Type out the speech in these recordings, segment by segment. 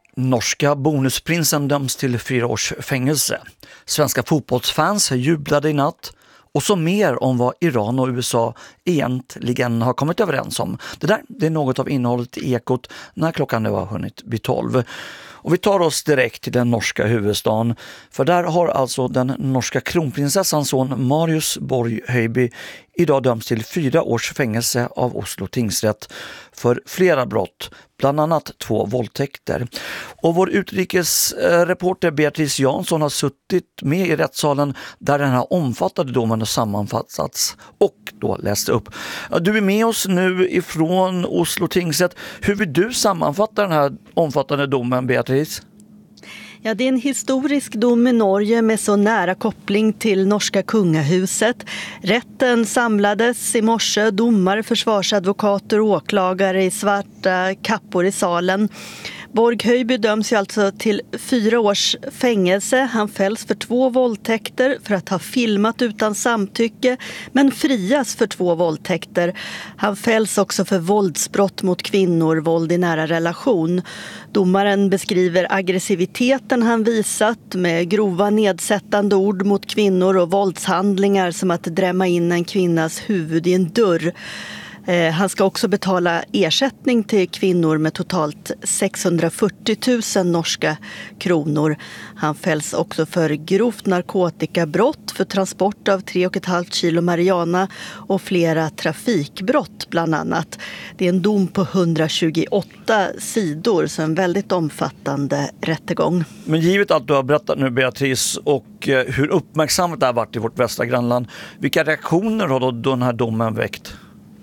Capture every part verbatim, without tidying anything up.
Norska bonusprinsen döms till fyra års fängelse. Svenska fotbollsfans jublade i natt. Och så mer om vad Iran och U S A egentligen har kommit överens om. Det där det är något av innehållet i Ekot när klockan nu har hunnit bli tolv. Och vi tar oss direkt till den norska huvudstaden. För där har alltså den norska kronprinsessans son Marius Borg Høiby idag döms till fyra års fängelse av Oslo tingsrätt för flera brott, bland annat två våldtäkter. Och vår utrikesreporter Beatrice Jansson har suttit med i rättssalen där den här omfattande domen har sammanfattats och då läste upp. Du är med oss nu ifrån Oslo tingsrätt. Hur vill du sammanfatta den här omfattande domen, Beatrice? Ja, det är en historisk dom i Norge med så nära koppling till norska kungahuset. Rätten samlades i morse, domare, försvarsadvokater och åklagare i svarta kappor i salen. Borg Høiby döms ju alltså till fyra års fängelse. Han fälls för två våldtäkter för att ha filmat utan samtycke, men frias för två våldtäkter. Han fälls också för våldsbrott mot kvinnor, våld i nära relation. Domaren beskriver aggressiviteten han visat med grova nedsättande ord mot kvinnor och våldshandlingar som att drämma in en kvinnas huvud i en dörr. Han ska också betala ersättning till kvinnor med totalt sexhundrafyrtio tusen norska kronor. Han fälls också för grovt narkotikabrott, för transport av tre och ett halvt kilo marijuana och flera trafikbrott bland annat. Det är en dom på hundratjugoåtta sidor, så en väldigt omfattande rättegång. Men givet att du har berättat nu, Beatrice, och hur uppmärksammat det har varit i vårt västra grannland, vilka reaktioner har då den här domen väckt?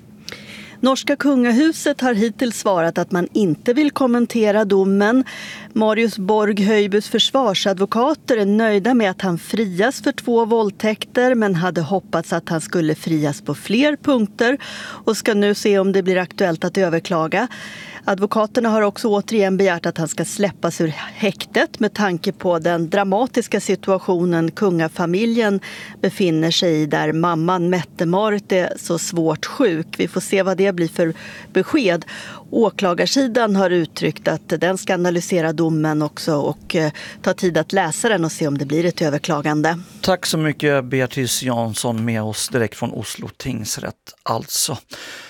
Norska kungahuset har hittills svarat att man inte vill kommentera domen. Marius Borg Høibys försvarsadvokater är nöjda med att han frias för två våldtäkter, men hade hoppats att han skulle frias på fler punkter och ska nu se om det blir aktuellt att överklaga. Advokaterna har också återigen begärt att han ska släppas ur häktet med tanke på den dramatiska situationen kungafamiljen befinner sig i, där mamman Mette-Marit är så svårt sjuk. Vi får se vad det blir för besked. Åklagarsidan har uttryckt att den ska analysera domen också och ta tid att läsa den och se om det blir ett överklagande. Tack så mycket, Beatrice Jansson, med oss direkt från Oslo tingsrätt alltså.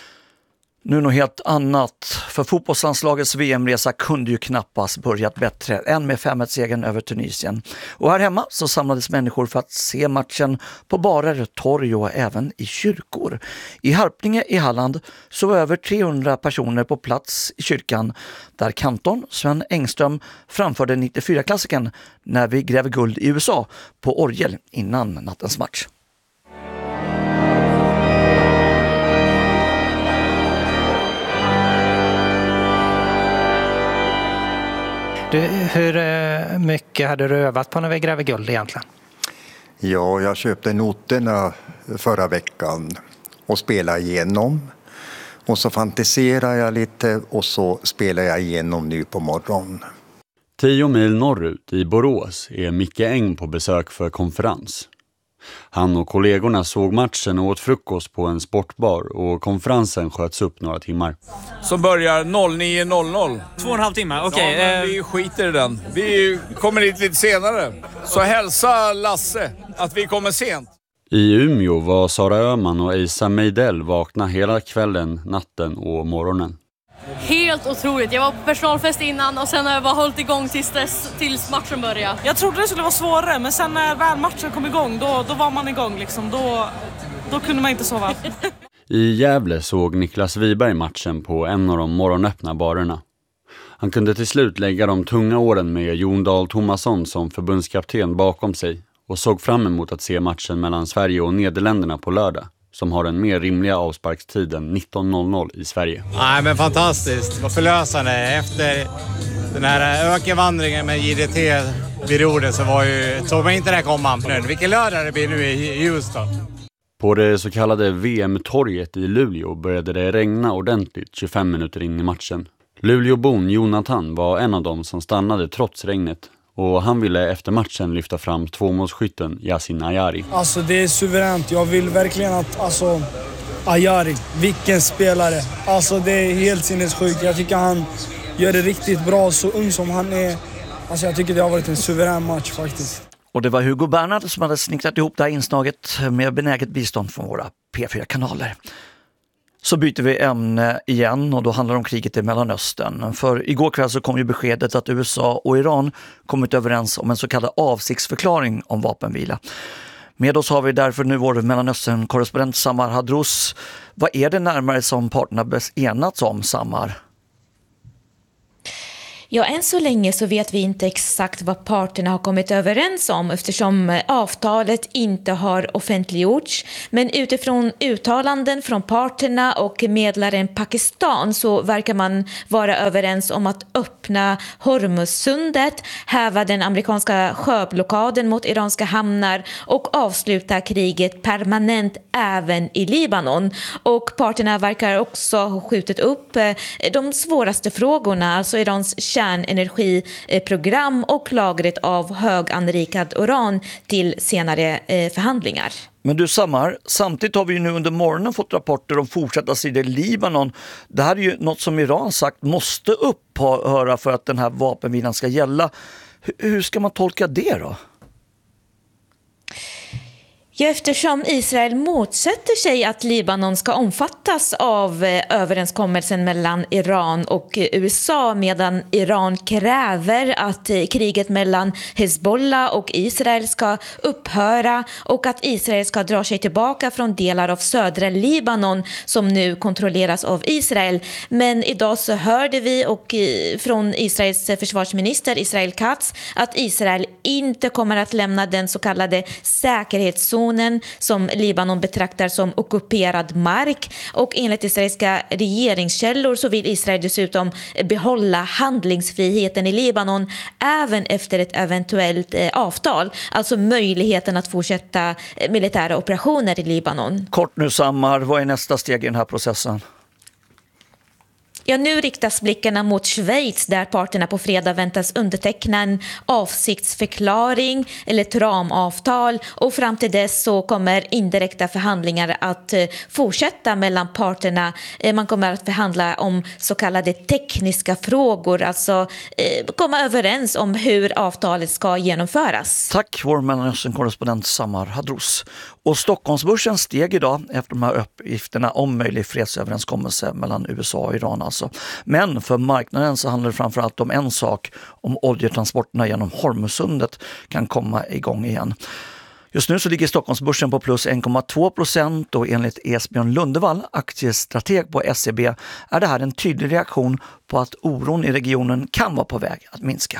Nu något helt annat. För fotbollslandslagets V M-resa kunde ju knappast börjat bättre än med fem ett-segern över Tunisien. Och här hemma så samlades människor för att se matchen på barer, torg och även i kyrkor. I Harplinge i Halland så var över trehundra personer på plats i kyrkan där kantorn Sven Engström framförde nittiofyra-klassiken När vi gräver guld i U S A på orgel innan nattens match. Du, hur mycket hade du övat på När vi gräver guld egentligen? Ja, jag köpte noterna förra veckan och spelade igenom. Och så fantiserade jag lite och så spelade jag igenom nu på morgonen. Tio mil norrut i Borås är Micke Eng på besök för konferens. Han och kollegorna såg matchen och åt frukost på en sportbar och konferensen sköts upp några timmar. Som börjar nio noll noll. Två och en halv timme, okej. Okay. Ja, vi skiter i den. Vi kommer hit lite senare. Så hälsa Lasse att vi kommer sent. I Umeå var Sara Öhman och Isa Meidell vakna hela kvällen, natten och morgonen. Helt otroligt. Jag var på personalfest innan och sen har jag bara hållit igång tills, dess, tills matchen började. Jag trodde det skulle vara svårare, men sen när väl matchen kom igång, då, då var man igång liksom. Då, då kunde man inte sova. I Gävle såg Niklas Wiberg matchen på en av de morgonöppna barerna. Han kunde till slut lägga de tunga åren med Jon Dahl Tomasson som förbundskapten bakom sig och såg fram emot att se matchen mellan Sverige och Nederländerna på lördag, som har den mer rimliga avsparkstiden nitton noll noll i Sverige. Nej, men fantastiskt. Det var förlösande. Efter den här ökenvandringen med J D T vid rodret så var ju, såg man inte det komma. Vilken lördag det blir nu i Houston. På det så kallade V M-torget i Luleå började det regna ordentligt tjugofem minuter in i matchen. Luleåbon Jonathan var en av dem som stannade trots regnet. Och han ville efter matchen lyfta fram tvåmålsskytten Yasin Ayari. Alltså det är suveränt. Jag vill verkligen att, alltså, Ayari, vilken spelare. Alltså det är helt sinnessjukt. Jag tycker han gör det riktigt bra. Så ung som han är, alltså jag tycker det har varit en suverän match faktiskt. Och det var Hugo Bernhard som hade snickrat ihop det här inslaget med benäget bistånd från våra P fyra-kanaler. Så byter vi ämne igen och då handlar det om kriget i Mellanöstern. För igår kväll så kom ju beskedet att U S A och Iran kommit överens om en så kallad avsiktsförklaring om vapenvila. Med oss har vi därför nu vår Mellanöstern-korrespondent Samar Hadrous. Vad är det närmare som parterna enats om, Samar? Ja, än så länge så vet vi inte exakt vad parterna har kommit överens om eftersom avtalet inte har offentliggjorts. Men utifrån uttalanden från parterna och medlaren Pakistan så verkar man vara överens om att öppna Hormuzsundet, häva den amerikanska sjöblockaden mot iranska hamnar och avsluta kriget permanent även i Libanon. Och parterna verkar också ha skjutit upp de svåraste frågorna, alltså Irans kärnenergiprogram och lagret av höganrikad uran till senare förhandlingar. Men du Samar, samtidigt har vi ju nu under morgonen fått rapporter om fortsatta sidor i Libanon. Det här är ju något som Iran sagt måste upphöra för att den här vapenvilan ska gälla. Hur ska man tolka det då? Ja, eftersom Israel motsätter sig att Libanon ska omfattas av överenskommelsen mellan Iran och U S A medan Iran kräver att kriget mellan Hezbollah och Israel ska upphöra och att Israel ska dra sig tillbaka från delar av södra Libanon som nu kontrolleras av Israel. Men idag så hörde vi och från Israels försvarsminister Israel Katz att Israel inte kommer att lämna den så kallade säkerhetszonen som Libanon betraktar som ockuperad mark, och enligt israeliska regeringskällor så vill Israel dessutom behålla handlingsfriheten i Libanon även efter ett eventuellt avtal, alltså möjligheten att fortsätta militära operationer i Libanon. Kort nu Samar, vad är nästa steg i den här processen? Ja, nu riktas blickarna mot Schweiz där parterna på fredag väntas underteckna en avsiktsförklaring eller ett ramavtal, och fram till dess så kommer indirekta förhandlingar att fortsätta mellan parterna. Man kommer att förhandla om så kallade tekniska frågor, alltså komma överens om hur avtalet ska genomföras. Tack vår Mellanöstern-korrespondent Samar Hadrous. Och Stockholmsbörsen steg idag efter de här uppgifterna om möjlig fredsöverenskommelse mellan U S A och Iran. Alltså. Men för marknaden så handlar det framförallt om en sak, om oljetransporterna genom Hormuzsundet kan komma igång igen. Just nu så ligger Stockholmsbörsen på plus en komma två procent och enligt Esbjörn Lundevall, aktiestrateg på S E B, är det här en tydlig reaktion på att oron i regionen kan vara på väg att minska.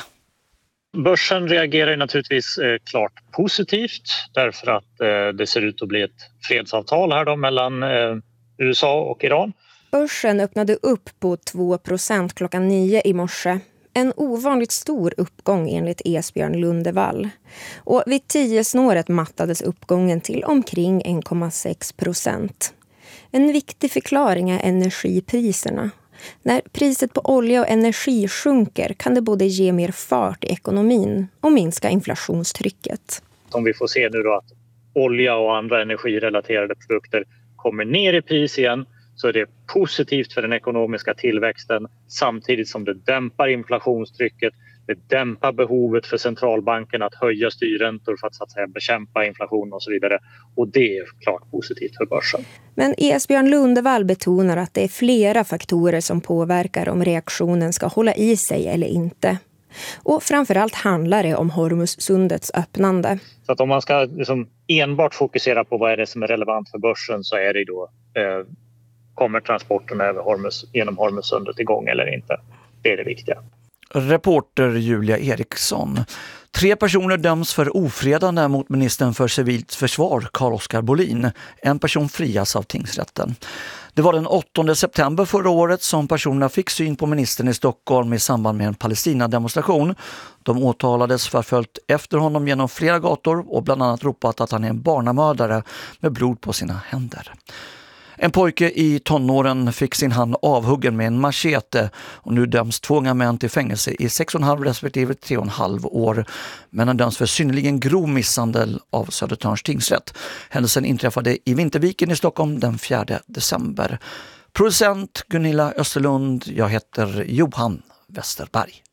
Börsen reagerar naturligtvis eh, klart positivt därför att eh, det ser ut att bli ett fredsavtal här då mellan eh, U S A och Iran. Börsen öppnade upp på två procent klockan nio i morse. En ovanligt stor uppgång enligt Esbjörn Lundevall. Och vid tio snåret mattades uppgången till omkring en komma sex procent. En viktig förklaring är energipriserna. När priset på olja och energi sjunker kan det både ge mer fart i ekonomin och minska inflationstrycket. Om vi får se nu då att olja och andra energirelaterade produkter kommer ner i pris igen, så är det positivt för den ekonomiska tillväxten samtidigt som det dämpar inflationstrycket. Det dämpar behovet för centralbanken att höja styrräntor för att, så att säga, bekämpa inflation och så vidare. Och det är klart positivt för börsen. Men Esbjörn Lundevall betonar att det är flera faktorer som påverkar om reaktionen ska hålla i sig eller inte. Och framförallt handlar det om Hormussundets öppnande. Så att om man ska liksom enbart fokusera på vad är det som är relevant för börsen, så är det då eh, kommer transporten över Hormuz, genom Hormussundet igång eller inte. Det är det viktiga. Reporter Julia Eriksson. Tre personer döms för ofredande mot ministern för civilt försvar, Carl-Oskar Bolin. En person frias av tingsrätten. Det var den åttonde september förra året som personerna fick syn på ministern i Stockholm i samband med en Palestina-demonstration. De åtalades för följt efter honom genom flera gator och bland annat ropat att han är en barnamördare med blod på sina händer. En pojke i tonåren fick sin hand avhuggen med en machete och nu döms två unga män till fängelse i sex och en halv respektive tre och en halv år. Men han döms för synnerligen grov misshandel av Södertörns tingsrätt. Händelsen inträffade i Vinterviken i Stockholm den fjärde december. Producent Gunilla Österlund, jag heter Johan Westerberg.